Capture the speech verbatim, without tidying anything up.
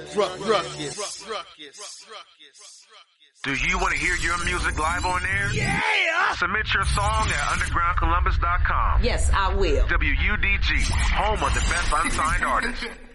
Ruckus. Do you want to hear your music live on air? Yeah! Submit your song at underground columbus dot com. Yes, I will. W U D G, home of the best unsigned artists.